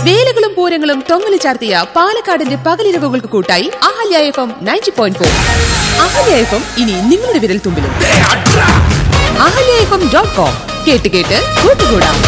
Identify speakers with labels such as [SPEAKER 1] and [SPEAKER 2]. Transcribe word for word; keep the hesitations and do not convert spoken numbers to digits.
[SPEAKER 1] വേലകളും പൂരങ്ങളും തൊങ്ങലു ചാർത്തിയ പാലക്കാടിന്റെ പകലിരവുകൾക്ക് കൂട്ടായി Ahalya F M ninety point four. Ahalya F M ഇനി നിങ്ങളുടെ വിരൽ തുമ്പിലും. Ahalya F M dot com കേട്ട് കേട്ട് കൂട്ടുകൂടാം.